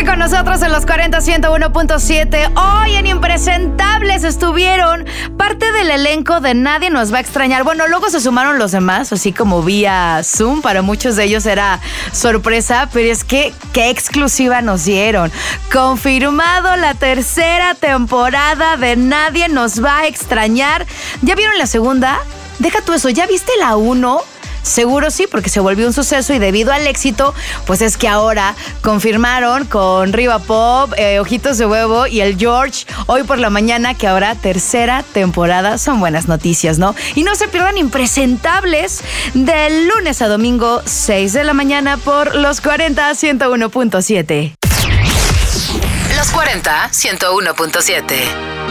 quedarte con nosotros en los 40-101.7. Hoy en Impresentables estuvieron parte del elenco de Nadie Nos Va a Extrañar. Bueno, luego se sumaron los demás, así como vía Zoom. Para muchos de ellos era sorpresa, pero es que qué exclusiva nos dieron. Confirmado la tercera temporada de Nadie Nos Va a Extrañar. ¿Ya vieron la segunda? Deja tú eso, ¿ya viste la 1? Seguro sí, porque se volvió un suceso y debido al éxito, pues es que ahora confirmaron con Riva Pop, Ojitos de Huevo y el George hoy por la mañana que habrá tercera temporada. Son buenas noticias, ¿no? Y no se pierdan Impresentables del lunes a domingo, 6 de la mañana por los 40-101.7. Los 40-101.7.